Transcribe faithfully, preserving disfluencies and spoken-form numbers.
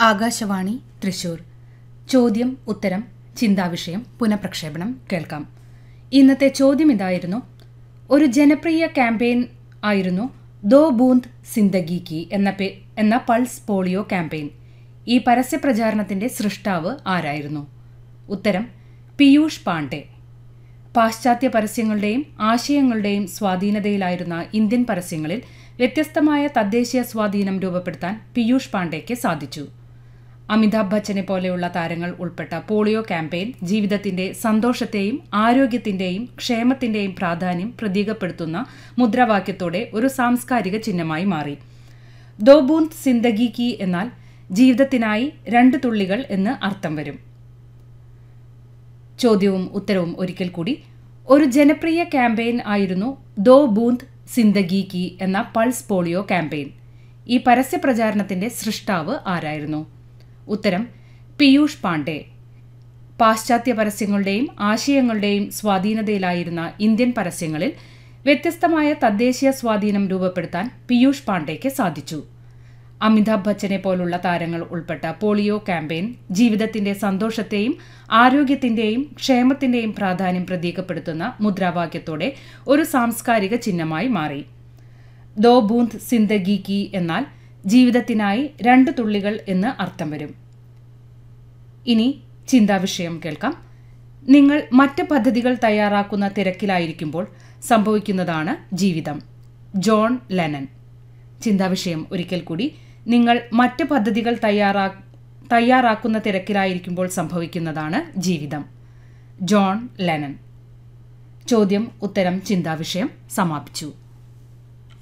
ആകാശവാണി തൃശൂർ. ചോദ്യം ഉത്തരം ചിന്താവിഷയം പുനഃപ്രക്ഷേപണം കേൾക്കാം. ഇന്നത്തെ ചോദ്യം ഇതായിരുന്നു: ഒരു ജനപ്രിയ ക്യാമ്പയിൻ ആയിരുന്നു ദോ ബൂന്ദ് സിന്ദഗി കി എന്ന പേ എന്ന പൾസ് പോളിയോ ക്യാമ്പയിൻ. ഈ പരസ്യപ്രചാരണത്തിന്റെ സൃഷ്ടാവ് ആരായിരുന്നു? ഉത്തരം പീയൂഷ് പാണ്ഡെ. പാശ്ചാത്യ പരസ്യങ്ങളുടെയും ആശയങ്ങളുടെയും സ്വാധീനതയിലായിരുന്ന ഇന്ത്യൻ പരസ്യങ്ങളിൽ വ്യത്യസ്തമായ തദ്ദേശീയ സ്വാധീനം രൂപപ്പെടുത്താൻ പീയൂഷ് പാണ്ഡെയ്ക്ക് സാധിച്ചു. അമിതാഭ് ബച്ചനെ പോലെയുള്ള താരങ്ങൾ ഉൾപ്പെട്ട പോളിയോ ക്യാമ്പയിൻ ജീവിതത്തിന്റെ സന്തോഷത്തെയും ആരോഗ്യത്തിന്റെയും ക്ഷേമത്തിന്റെയും പ്രാധാന്യം പ്രതീകപ്പെടുത്തുന്ന മുദ്രാവാക്യത്തോടെ ഒരു സാംസ്കാരിക ചിഹ്നമായി മാറി. ദോ ബൂന്ദ് സിന്ദഗി കി എന്നാൽ ജീവിതത്തിനായി രണ്ട് തുള്ളികൾ എന്ന് അർത്ഥം വരും. ചോദ്യവും ഉത്തരവും ഒരിക്കൽ കൂടി. ഒരു ജനപ്രിയ ക്യാമ്പയിൻ ആയിരുന്നു ദോ ബൂന്ദ് സിന്ദഗി കി എന്ന പൾസ് പോളിയോ ക്യാമ്പയിൻ. ഈ പരസ്യപ്രചാരണത്തിന്റെ സൃഷ്ടാവ് ആരായിരുന്നു? ഉത്തരം പീയൂഷ് പാണ്ഡെ. പാശ്ചാത്യ പരസ്യങ്ങളുടെയും ആശയങ്ങളുടെയും സ്വാധീനതയിലായിരുന്ന ഇന്ത്യൻ പരസ്യങ്ങളിൽ വ്യത്യസ്തമായ തദ്ദേശീയ സ്വാധീനം രൂപപ്പെടുത്താൻ പീയൂഷ് പാണ്ഡെയ്ക്ക് സാധിച്ചു. അമിതാഭ് ബച്ചനെ പോലുള്ള താരങ്ങൾ ഉൾപ്പെട്ട പോളിയോ ക്യാമ്പയിൻ ജീവിതത്തിന്റെ സന്തോഷത്തെയും ആരോഗ്യത്തിന്റെയും ക്ഷേമത്തിന്റെയും പ്രാധാന്യം പ്രതീകപ്പെടുത്തുന്ന മുദ്രാവാക്യത്തോടെ ഒരു സാംസ്കാരിക ചിഹ്നമായി മാറി. ദോ ബൂന്ദ് സിന്ദഗി കി എന്നാൽ ജീവിതത്തിനായി രണ്ട് തുള്ളികൾ എന്ന് അർത്ഥം വരും. ഇനി ചിന്താവിഷയം കേൾക്കാം. നിങ്ങൾ മറ്റ് പദ്ധതികൾ തയ്യാറാക്കുന്ന തിരക്കിലായിരിക്കുമ്പോൾ സംഭവിക്കുന്നതാണ് ജീവിതം. John Lennon. ചിന്താവിഷയം ഒരിക്കൽ കൂടി. നിങ്ങൾ മറ്റ് പദ്ധതികൾ തയ്യാറാ തയ്യാറാക്കുന്ന തിരക്കിലായിരിക്കുമ്പോൾ സംഭവിക്കുന്നതാണ് ജീവിതം. John Lennon. ചോദ്യം ഉത്തരം ചിന്താവിഷയം സമാപിച്ചു.